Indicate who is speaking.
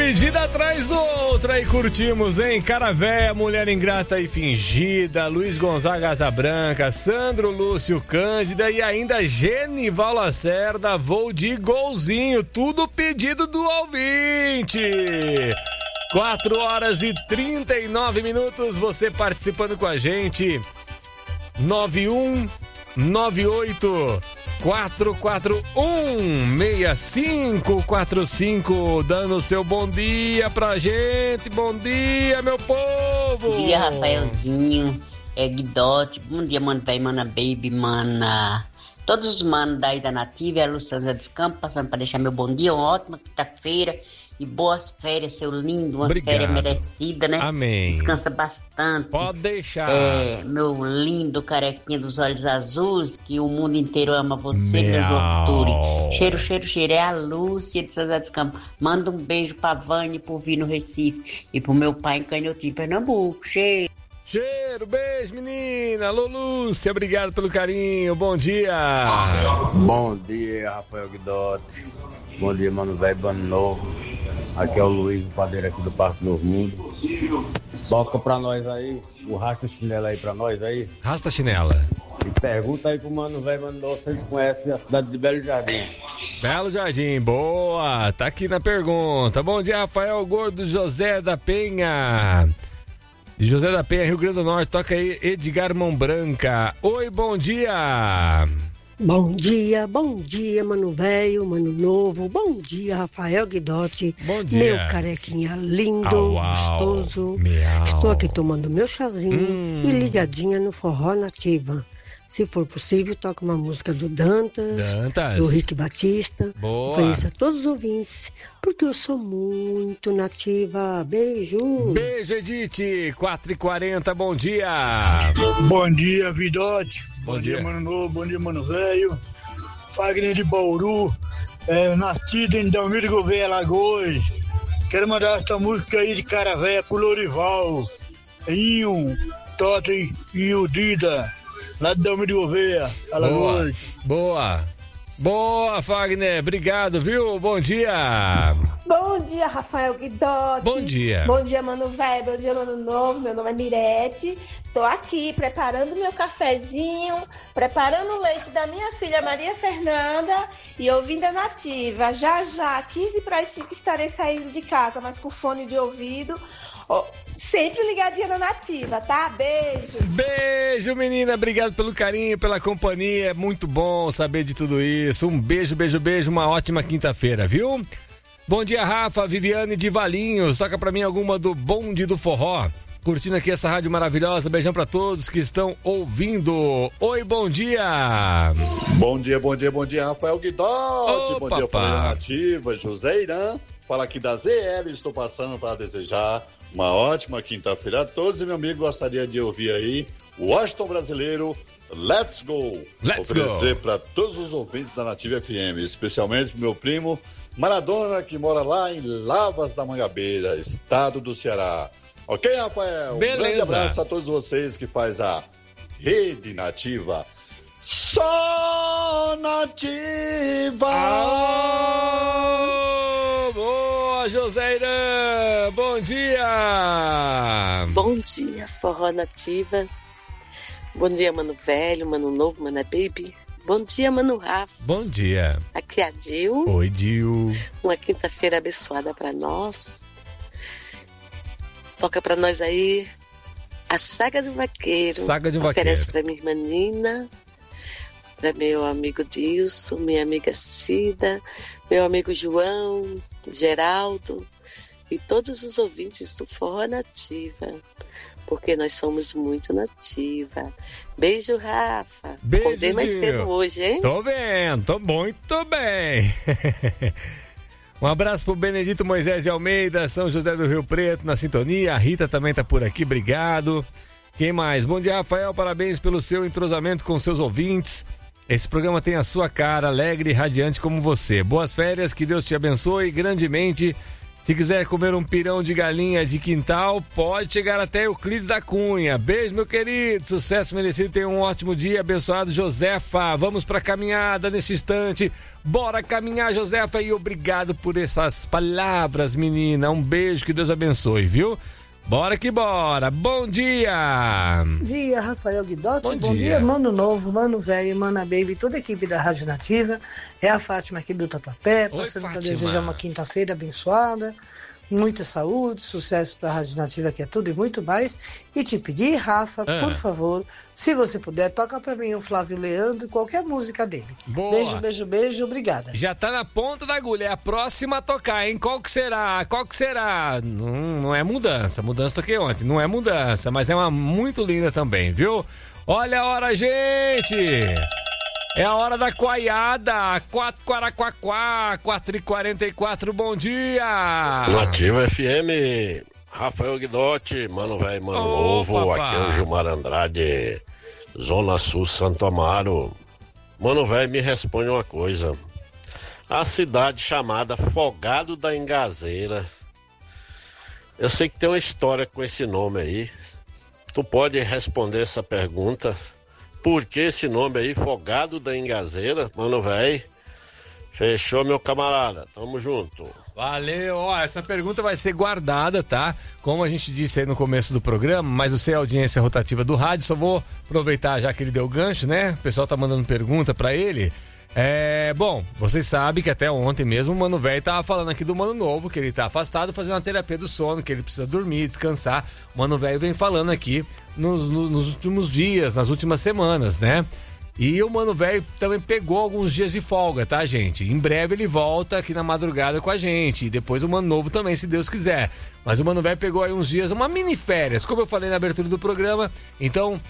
Speaker 1: pedida atrás outra e curtimos, hein? Cara Véia, Mulher Ingrata e Fingida, Luiz Gonzaga Asa Branca, Sandro Lúcio Cândida e ainda Genival Lacerda, Vou de Golzinho, tudo pedido do ouvinte. 4h39, você participando com a gente. 9198-441-6545, dando seu bom dia pra gente. Bom dia, meu povo.
Speaker 2: Bom dia, Rafaelzinho, Guidote. Bom dia, mano, velho, mana, baby, mana. Todos os manos daí da Nativa e a Lúcia dos Campos, passando pra deixar meu bom dia, uma ótima quinta-feira e boas férias, seu lindo, umas férias merecidas, né?
Speaker 1: Amém.
Speaker 2: Descansa bastante.
Speaker 1: Pode deixar.
Speaker 2: Meu lindo carequinha dos olhos azuis, que o mundo inteiro ama você, meus orturi. Cheiro, cheiro, cheiro. É a Lúcia de São José dos Campos. Manda um beijo pra Vânia e pro Vino Recife e pro meu pai em Canhotinho, Pernambuco. Cheiro.
Speaker 1: Cheiro, beijo, menina. Alô, Lúcia, obrigado pelo carinho. Bom dia.
Speaker 3: Bom dia, Rafael Guidotti. Bom dia, mano velho, ano novo. Aqui é o Luiz, o padeiro aqui do Parque Novo Mundo. Toca pra nós aí, o Rasta Chinela aí pra nós aí.
Speaker 1: Rasta Chinela.
Speaker 3: E pergunta aí pro mano velho, mano novo, se eles conhecem a cidade de Belo Jardim.
Speaker 1: Belo Jardim, boa. Tá aqui na pergunta. Bom dia, Rafael Gordo, José da Penha. José da Penha, Rio Grande do Norte, toca aí Edgar Mão Branca. Oi, bom dia.
Speaker 4: Bom dia, mano velho, mano novo. Bom dia, Rafael Guidotti.
Speaker 1: Bom dia.
Speaker 4: Meu carequinha lindo, gostoso.
Speaker 1: Miau.
Speaker 4: Estou aqui tomando meu chazinho e ligadinha no Forró Nativa. Se for possível, toca uma música do Dantas, do Rick Batista.
Speaker 1: Boa.
Speaker 4: Ofereça a todos os ouvintes, porque eu sou muito nativa. Beijo.
Speaker 1: Beijo, Edith. 4h40, bom dia.
Speaker 5: Bom dia, Vidote.
Speaker 1: Bom dia,
Speaker 5: mano novo. Bom dia, mano velho. Fagner de Bauru. Nascido em Dalmiro Gouveia, Alagoas. Quero mandar essa música aí de Cara Véia pro Lorival, Inho, Totem e o Dida. Lá de Dalmiro Gouveia, Alagoas.
Speaker 1: Boa, Fagner. Obrigado, viu? Bom dia.
Speaker 6: Bom dia, Rafael Guidotti.
Speaker 1: Bom dia.
Speaker 6: Bom dia, mano velho. Bom dia, mano novo. Meu nome é Mirete. Tô aqui preparando meu cafezinho, preparando o leite da minha filha Maria Fernanda e ouvindo a Nativa. Já, 15 para as 5 estarei saindo de casa, mas com fone de ouvido. Sempre ligadinha na Nativa, tá? Beijos.
Speaker 1: Beijo, menina. Obrigado pelo carinho, pela companhia. É muito bom saber de tudo isso. Um beijo. Uma ótima quinta-feira, viu? Bom dia, Rafa, Viviane de Valinhos. Toca pra mim alguma do Bonde do Forró. Curtindo aqui essa rádio maravilhosa. Beijão pra todos que estão ouvindo. Oi, bom dia.
Speaker 7: Bom dia, Rafael Guidotti. Bom dia, Folha Nativa, José Irã. Fala aqui da ZL. Estou passando para desejar uma ótima quinta-feira a todos. E meu amigo gostaria de ouvir aí o Washington Brasileiro. Let's Go. Oferecer para todos os ouvintes da Nativa FM, especialmente meu primo Maradona, que mora lá em Lavras da Mangabeira, estado do Ceará. Ok, Rafael?
Speaker 1: Beleza.
Speaker 7: Um grande abraço a todos vocês que faz a Rede Nativa. Só Nativa!
Speaker 1: Boa, José Irã! Bom dia!
Speaker 8: Bom dia, Forró Nativa. Bom dia, mano velho, mano novo, mano baby. Bom dia, mano Rafa.
Speaker 1: Bom dia.
Speaker 8: Aqui é a Dil.
Speaker 1: Oi, Dil.
Speaker 8: Uma quinta-feira abençoada pra nós. Toca pra nós aí a Saga do Vaqueiro.
Speaker 1: Saga de Vaqueiro.
Speaker 8: Oferece pra minha irmã Nina, pra meu amigo Dilson, minha amiga Cida, meu amigo João, Geraldo e todos os ouvintes do Forró Nativa, porque nós somos muito nativa. Beijo, Rafa.
Speaker 1: Beijo,
Speaker 8: acordei mais cedo hoje, hein?
Speaker 1: Tô vendo, tô muito bem. Um abraço pro Benedito Moisés de Almeida, São José do Rio Preto, na sintonia. A Rita também tá por aqui, obrigado. Quem mais? Bom dia, Rafael, parabéns pelo seu entrosamento com seus ouvintes. Esse programa tem a sua cara, alegre e radiante como você. Boas férias, que Deus te abençoe grandemente. Se quiser comer um pirão de galinha de quintal, pode chegar até Euclides da Cunha. Beijo, meu querido. Sucesso merecido. Tenha um ótimo dia. Abençoado, Josefa. Vamos pra caminhada nesse instante. Bora caminhar, Josefa. E obrigado por essas palavras, menina. Um beijo, que Deus abençoe, viu? Bora que bora. Bom dia.
Speaker 9: Bom dia, Rafael Guidotti. Bom dia, Mano Novo, Mano Velho, Mana Baby, toda a equipe da Rádio Nativa. É a Fátima aqui do Tatuapé. Passando para desejar uma quinta-feira abençoada. Muita saúde, sucesso para a Rádio Nativa, que é tudo e muito mais. E te pedir, Rafa, por favor, se você puder, toca para mim o Flávio Leandro, qualquer música dele.
Speaker 1: Boa.
Speaker 9: Beijo, beijo, beijo, obrigada.
Speaker 1: Já tá na ponta da agulha, é a próxima a tocar, hein? Qual que será? Qual que será? Não é mudança, mudança toquei ontem, não é mudança, mas é uma muito linda também, viu? Olha a hora, gente! É a hora da coaiada, 4h44, bom dia!
Speaker 10: Nativa FM, Rafael Guidotti, Mano Velho, Mano Novo,
Speaker 1: papai.
Speaker 10: Aqui é o Gilmar Andrade, Zona Sul, Santo Amaro. Mano Velho, me responde uma coisa, a cidade chamada Fogado da Engazeira, eu sei que tem uma história com esse nome aí, tu pode responder essa pergunta? Por que esse nome aí, Fogado da Engazeira, Mano Véi? Fechou, meu camarada, tamo junto.
Speaker 1: Valeu, ó, essa pergunta vai ser guardada, tá? Como a gente disse aí no começo do programa, mas você é a audiência rotativa do rádio, só vou aproveitar já que ele deu gancho, né? O pessoal tá mandando pergunta pra ele. Bom, vocês sabem que até ontem mesmo o Mano Velho tava falando aqui do Mano Novo, que ele tá afastado fazendo uma terapia do sono, que ele precisa dormir, descansar. O Mano Velho vem falando aqui nos últimos dias, nas últimas semanas, né? E o Mano Velho também pegou alguns dias de folga, tá, gente? Em breve ele volta aqui na madrugada com a gente. E depois o Mano Novo também, se Deus quiser. Mas o Mano Velho pegou aí uns dias, uma mini férias, como eu falei na abertura do programa. Então,